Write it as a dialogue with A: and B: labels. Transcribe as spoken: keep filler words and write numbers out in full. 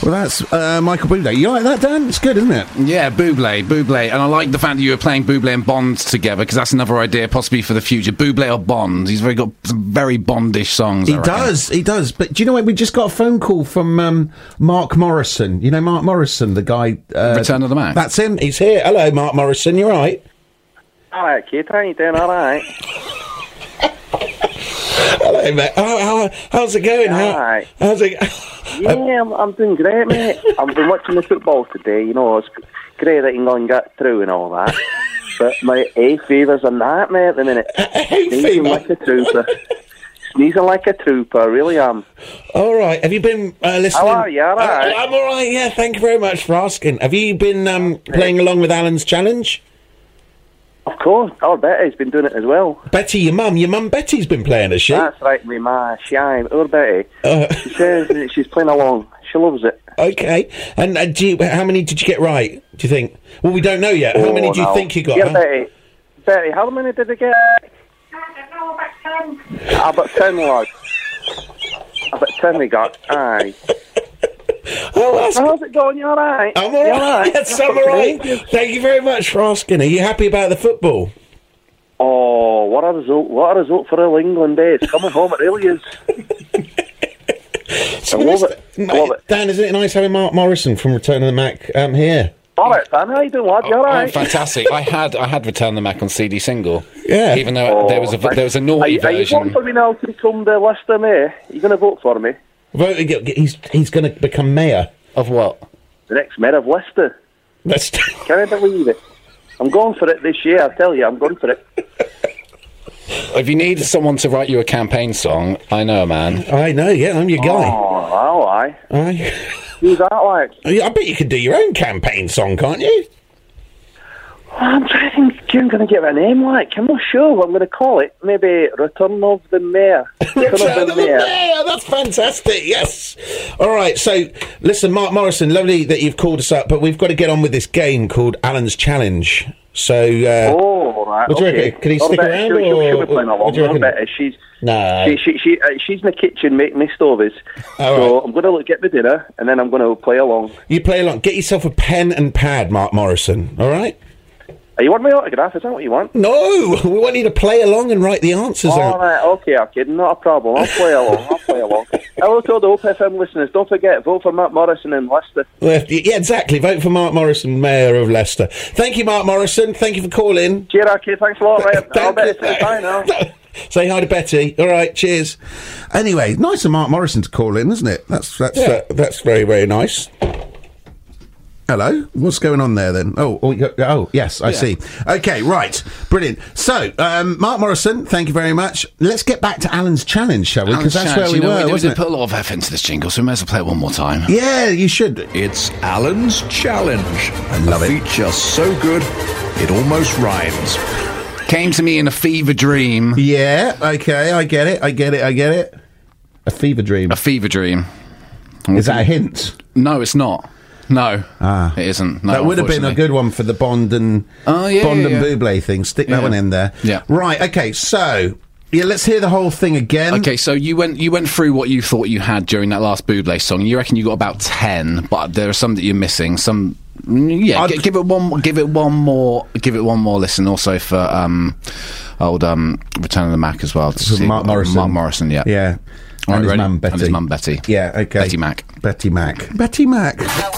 A: Well, that's uh, Michael Bublé. You like that, Dan? It's good, isn't it?
B: Yeah, Bublé, Bublé. And I like the fact that you were playing Bublé and Bond together, because that's another idea possibly for the future. Bublé or Bond. He's very got some very Bondish songs.
A: He does, he does. But do you know what? We just got a phone call from um, Mark Morrison. You know Mark Morrison, the guy... Uh,
B: Return of the Mac.
A: That's him. He's here. Hello, Mark Morrison. You all right?
C: All right, kid. How you doing? All right.
A: Hello, mate. How, how, how's it going? How,
C: all right.
A: How's it...
C: Yeah, I'm, I'm doing great, mate. I've been watching the football today. You know, it's great that England got through and all that. But my hay fever's a nightmare at the minute.
A: Hay
C: Sneezing
A: fever?
C: like a trooper. Sneezing like a trooper, I really am.
A: All right. Have you been uh, listening?
C: How are you? All right?
A: I, I'm all right, yeah. Thank you very much for asking. Have you been um, playing along with Alan's challenge?
C: Of course. Our Betty's been doing it as well.
A: Betty, your mum. Your mum Betty's been playing, has she?
C: That's right, me ma. Shine. Our Betty.
A: Uh,
C: She says that she's playing along. She loves it.
A: Okay. And uh, do you, how many did you get right, do you think? Well, we don't know yet. How
C: Oh,
A: many do you
C: no.
A: think you got?
C: Yeah,
A: huh?
C: Betty. Betty, how many did I get? I don't know, about ten. About ten, lad. About ten we got. Aye.
A: Oh, that's
C: How's it going? You all right?
A: I'm all
C: You
A: right. Yes, I'm all right. Thank you very much for asking. Are you happy about the football?
C: Oh, what a result! What a result for all England, eh? It's coming home. It really is. I love it. I love it.
A: Dan, isn't it nice having Mark Morrison from Return of the Mac um, here?
C: All right, Dan. How you doing, lad? You all
B: Oh,
C: right?
B: fantastic! I had I had Return the Mac on C D single.
A: Yeah.
B: Even though there was a there was a
C: Are
B: naughty
C: you, are you voting
B: version.
C: for me now to become the Leicester mayor? Are you going to vote for me?
A: Vote, he's he's going to become mayor.
B: Of what?
C: The next mayor of Leicester.
A: That's
C: Can I believe it? I'm going for it this year. I tell you, I'm going for it.
B: If you need someone to write you a campaign song, I know a man.
A: I know. Yeah, I'm your guy.
C: Oh, oh aye.
A: I,
C: Who's that like?
A: I bet you could do your own campaign song, can't you?
C: I'm trying to think, you're going to give it a name like. I'm not sure what I'm going to call it. Maybe Return of the Mayor.
A: Return of the Mayor. That's fantastic. Yes. All right. So, listen, Mark Morrison, lovely that you've called us up, but we've got to get on with this game called Alan's Challenge. So, uh,
C: oh, all right.
A: what do you
C: okay.
A: reckon? Can he
C: I'll
A: stick
C: bet
A: around,
C: she'll, she'll,
A: or
C: she'll be playing
A: what
C: along.
A: do you
C: I'll
A: reckon?
C: bet her. She's
A: No.
C: she, she, she, uh, she's in the kitchen making me stovies.
A: All
C: so
A: right.
C: I'm going to get the dinner and then I'm going to play along.
A: You play along. Get yourself a pen and pad, Mark Morrison. All right.
C: Are you want my autograph? Is that what you want?
A: No, we want you to play along and write the answers
C: All
A: out.
C: right, okay, I'm kidding. Not a problem. I'll play along. I'll play along. Hello to all the Hope F M listeners. Don't forget, vote for Matt Morrison in Leicester.
A: Well, yeah, exactly. Vote for Mark Morrison, Mayor of Leicester. Thank you, Mark Morrison. Thank you for calling.
C: Cheers, kid. Thanks a lot, mate. I'll
A: Thank
C: bet
A: you.
C: it's say bye now.
A: Say hi to Betty. All right, cheers. Anyway, nice of Mark Morrison to call in, isn't it? That's that's
B: Yeah.
A: uh, that's very very nice. Hello, what's going on there then? Oh, oh, you- oh yes, I
B: Yeah.
A: see. Okay, right, brilliant. So, um, Mark Morrison, thank you very much. Let's get back to Alan's challenge, shall we? Because that's where we
B: you know,
A: were,
B: we, we
A: wasn't
B: did
A: it?
B: put a lot of effort into this jingle, so we may as well play it one more time.
A: Yeah, you should.
D: It's Alan's Challenge. I
A: love
D: a
A: it.
D: feature so good, it almost rhymes.
B: Came to me in a fever dream.
A: Yeah, okay, I get it, I get it, I get it. A fever dream.
B: A fever dream.
A: Is that a hint?
B: No, it's not. No,
A: Ah.
B: it isn't. No,
A: That would have been a
B: unfortunately.
A: good one for the Bond and
B: Oh, yeah,
A: Bond
B: yeah,
A: and
B: yeah.
A: Bublé thing. Stick that
B: Yeah.
A: one in there.
B: Yeah.
A: Right. Okay. So yeah, let's hear the whole thing again.
B: Okay, so you went you went through what you thought you had during that last Bublé song. You reckon you got about ten, but there are some that you're missing. Some, mm, yeah.
A: I'd-
B: G- give it one. Give it one more. Give it one more listen. Also for um, old um, Return of the Mac as well. to
A: For
B: see-
A: Mark Morrison.
B: Mark Morrison. Yeah.
A: Yeah.
B: All
A: And
B: right,
A: his
B: ready?
A: mum Betty.
B: And his mum Betty.
A: Yeah. Okay.
B: Betty Mac.
A: Betty Mac. Betty Mac.